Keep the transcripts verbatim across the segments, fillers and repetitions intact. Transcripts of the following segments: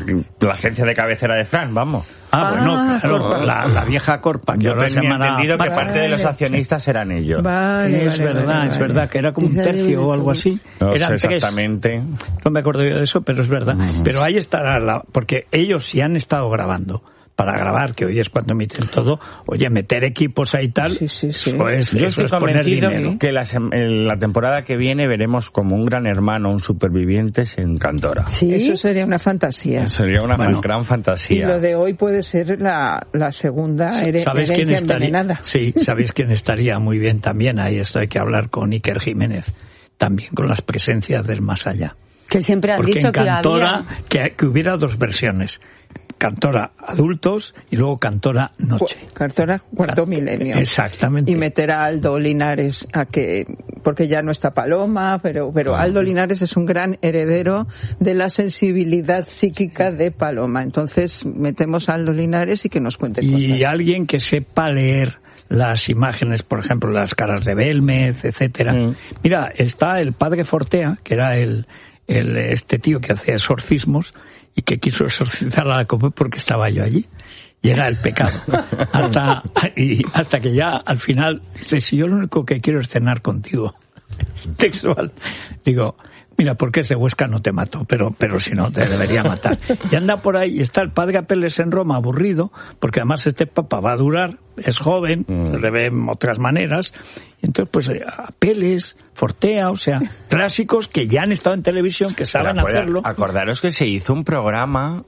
la agencia de cabecera de Fran, vamos. Ah, bueno, Ah, claro, Corpa. la, la vieja Corpa. Que Yo ahora tenía se llama entendido que Vale. parte de los accionistas eran ellos. Vale, Es vale, verdad, vale, es vale. verdad, que era como un tercio o algo así. No Eran sé tres. exactamente. No me acuerdo yo de eso, pero es verdad. Mm. Pero ahí estará, la, porque ellos sí han estado grabando. Para grabar, que hoy es cuando emiten todo, oye, meter equipos ahí y tal, Sí, sí, sí. pues Yo eso estoy es poner convencido dinero. que la, sem- en la temporada que viene veremos como un gran hermano, un supervivientes en Cantora. Sí. Eso sería una fantasía. Sería una Bueno. gran Y fantasía. lo de hoy puede ser la, la segunda here- ¿Sabéis quién herencia estaría? envenenada. Sí, ¿sabéis quién estaría muy bien también? Ahí esto hay que hablar con Iker Jiménez, también con las presencias del más allá. Que siempre han Porque dicho en que Cantora, había... que, que hubiera dos versiones. Cantora adultos y luego Cantora noche. Cu- Cartora cuarto Ca- milenio. Exactamente. Y meter a Aldo Linares a que, porque ya no está Paloma, pero, pero Aldo Linares es un gran heredero de la sensibilidad psíquica de Paloma. Entonces metemos a Aldo Linares y que nos cuente Y cosas. alguien que sepa leer las imágenes, por ejemplo, las caras de Belmez, etcétera. Mm. Mira, está el padre Fortea, que era el, el este tío que hacía exorcismos y que quiso exorcizar a la copa porque estaba yo allí. Y era el pecado. Hasta, y hasta que ya al final dice, si yo lo único que quiero es cenar contigo. Textual. Digo, mira, porque es de Huesca no te mato, pero, pero si no te debería matar. Y anda por ahí, y está el padre Apeles en Roma aburrido, porque además este papa va a durar, es joven, Mm. le ve en otras maneras. Y entonces, pues, eh, Apeles, Fortea, o sea, clásicos que ya han estado en televisión, que saben Pero acuerda- hacerlo. Acordaros que se hizo un programa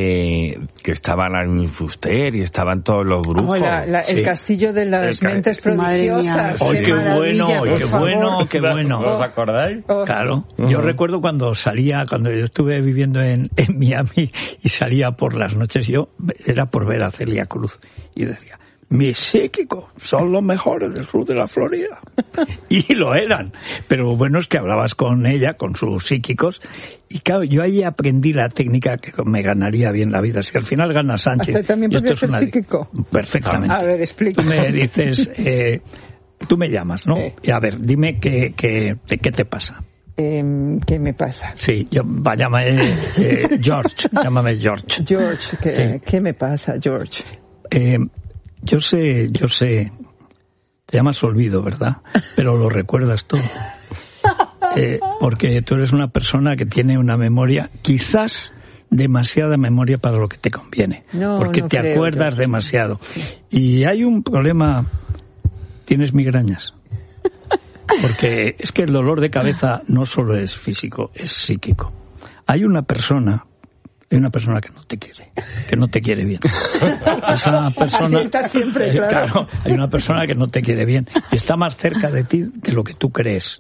de que estaban Armin Fuster y estaban todos los brujos. Oh, la- la- el Sí. castillo de las El ca- mentes Madre mía. prodigiosas. ¡Ay, qué maravilla, bueno, por qué favor. bueno, qué bueno! ¿Os acordáis? Oh. Claro, Ujú. yo recuerdo cuando salía, cuando yo estuve viviendo en, en Miami y salía por las noches, yo era por ver a Celia Cruz y decía, mis psíquicos son los mejores del sur de la Florida. Y lo eran. Pero bueno, es que hablabas con ella, con sus psíquicos, y claro, yo ahí aprendí la técnica que me ganaría bien la vida. Si al final gana Sánchez. ¿Usted también y esto podría es ser una- psíquico? Perfectamente. A ver, explica. Tú me dices, eh, tú me llamas, ¿no? Eh. Y a ver, dime qué, qué, qué te pasa. Em, ¿Qué me pasa? Sí, yo, va, llámame eh, George, llámame George. George, ¿qué, Sí. ¿qué me pasa, George? Eh, yo sé, yo sé, te llamas Olvido, ¿verdad? Pero lo recuerdas todo. Eh, porque tú eres una persona que tiene una memoria, quizás demasiada memoria para lo que te conviene. No, porque no te creo, acuerdas George. demasiado. Y hay un problema, tienes migrañas. Porque es que el dolor de cabeza no solo es físico, es psíquico. Hay una persona, hay una persona que no te quiere, que no te quiere bien. Esa persona, Acierta siempre, claro. hay una persona que no te quiere bien y está más cerca de ti de lo que tú crees.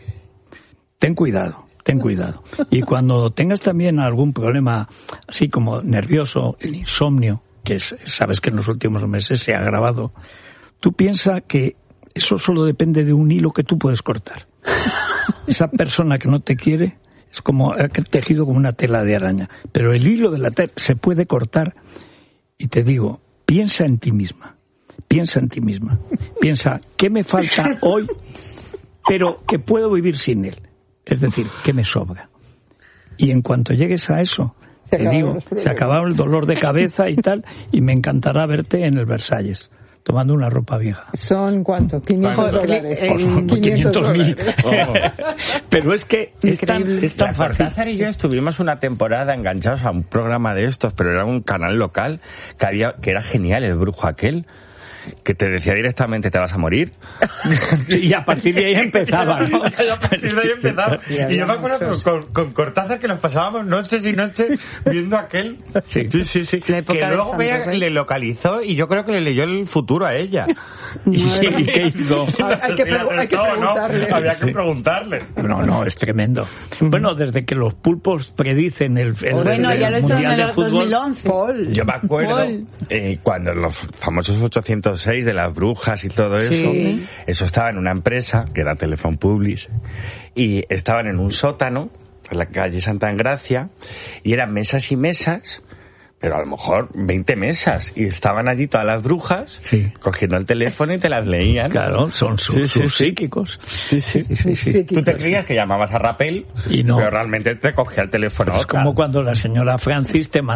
Ten cuidado, ten cuidado. Y cuando tengas también algún problema así como nervioso, el insomnio, que es, sabes que en los últimos meses se ha agravado, tú piensa que eso solo depende de un hilo que tú puedes cortar. Esa persona que no te quiere es como ha tejido como una tela de araña, pero el hilo de la tela se puede cortar. Y te digo, piensa en ti misma, piensa en ti misma, piensa qué me falta hoy, pero que puedo vivir sin él. Es decir, ¿qué me sobra? Y en cuanto llegues a eso, Se te acabaron digo, los problemas. se acabó el dolor de cabeza y tal, y me encantará verte en el Versalles, tomando una ropa vieja. ¿Son cuánto? quinientos Bueno, dólares. Pues son quinientos mil. dólares. Pero es que es tan, Increíble. es tan La fácil. Cortázar y yo estuvimos una temporada enganchados a un programa de estos, pero era un canal local que había que era genial, el brujo aquel, que te decía directamente te vas a morir. Y a partir de ahí empezaba, ¿no? Y a partir de ahí empezaba. Sí, Y yo me había acuerdo con, muchos. con, con Cortázar que nos pasábamos noches y noches viendo aquel. Sí. sí, sí. sí. La época Que de luego Santo veía, Rey. le localizó y yo creo que le leyó el futuro a ella. ¿Y qué hizo? Hay que pregu- hay que preguntarle. Había que preguntarle. No, no, es tremendo. Bueno, desde que los pulpos predicen el, el, Bueno, el ya lo hicieron Mundial en de el Fútbol. dos mil once. Paul. Yo me acuerdo Paul. eh, cuando los famosos ochocientos seis de las brujas y todo eso, Sí. eso estaba en una empresa que era Telefon Publis y estaban en un sótano en la calle Santa Engracia y eran mesas y mesas, pero a lo mejor veinte mesas y estaban allí todas las brujas Sí. cogiendo el teléfono y te las leían. Claro, son sus, Sí, sí, sus sí. psíquicos. Sí, sí. Sí, sí. Sí, Tú te creías que llamabas a Rapel Y no. pero realmente te cogía el teléfono. Es otra. como cuando la señora Francis te